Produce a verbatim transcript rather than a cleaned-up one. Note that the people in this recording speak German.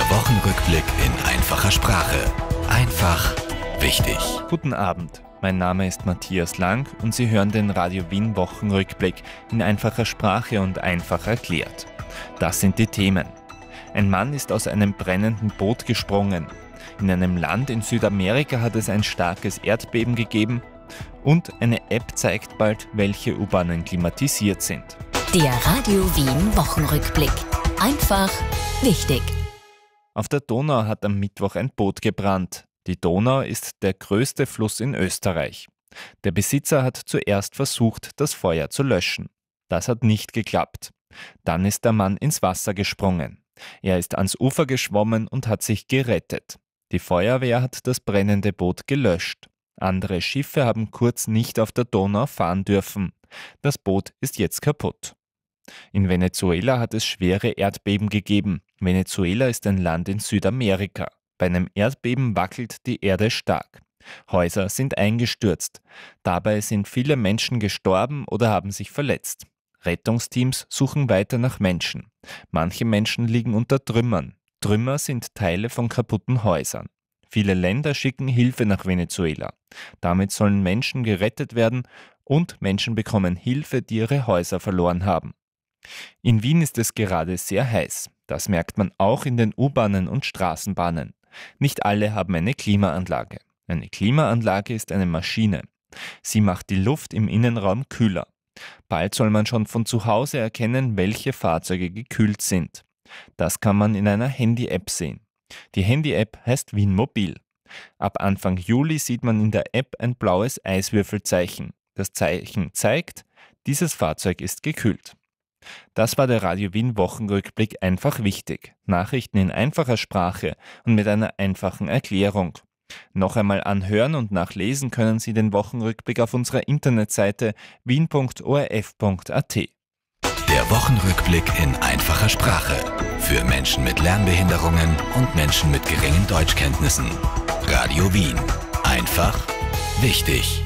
Der Wochenrückblick in einfacher Sprache. Einfach wichtig. Guten Abend, mein Name ist Matthias Lang und Sie hören den Radio Wien Wochenrückblick in einfacher Sprache und einfach erklärt. Das sind die Themen. Ein Mann ist aus einem brennenden Boot gesprungen. In einem Land in Südamerika hat es ein starkes Erdbeben gegeben. Und eine App zeigt bald, welche U-Bahnen klimatisiert sind. Der Radio Wien Wochenrückblick. Einfach wichtig. Auf der Donau hat am Mittwoch ein Boot gebrannt. Die Donau ist der größte Fluss in Österreich. Der Besitzer hat zuerst versucht, das Feuer zu löschen. Das hat nicht geklappt. Dann ist der Mann ins Wasser gesprungen. Er ist ans Ufer geschwommen und hat sich gerettet. Die Feuerwehr hat das brennende Boot gelöscht. Andere Schiffe haben kurz nicht auf der Donau fahren dürfen. Das Boot ist jetzt kaputt. In Venezuela hat es schwere Erdbeben gegeben. Venezuela ist ein Land in Südamerika. Bei einem Erdbeben wackelt die Erde stark. Häuser sind eingestürzt. Dabei sind viele Menschen gestorben oder haben sich verletzt. Rettungsteams suchen weiter nach Menschen. Manche Menschen liegen unter Trümmern. Trümmer sind Teile von kaputten Häusern. Viele Länder schicken Hilfe nach Venezuela. Damit sollen Menschen gerettet werden und Menschen bekommen Hilfe, die ihre Häuser verloren haben. In Wien ist es gerade sehr heiß. Das merkt man auch in den U-Bahnen und Straßenbahnen. Nicht alle haben eine Klimaanlage. Eine Klimaanlage ist eine Maschine. Sie macht die Luft im Innenraum kühler. Bald soll man schon von zu Hause erkennen, welche Fahrzeuge gekühlt sind. Das kann man in einer Handy-App sehen. Die Handy-App heißt Wien Mobil. Ab Anfang Juli sieht man in der App ein blaues Eiswürfelzeichen. Das Zeichen zeigt, dieses Fahrzeug ist gekühlt. Das war der Radio Wien Wochenrückblick einfach wichtig. Nachrichten in einfacher Sprache und mit einer einfachen Erklärung. Noch einmal anhören und nachlesen können Sie den Wochenrückblick auf unserer Internetseite wien punkt o r f punkt a t. Der Wochenrückblick in einfacher Sprache. Für Menschen mit Lernbehinderungen und Menschen mit geringen Deutschkenntnissen. Radio Wien. Einfach wichtig.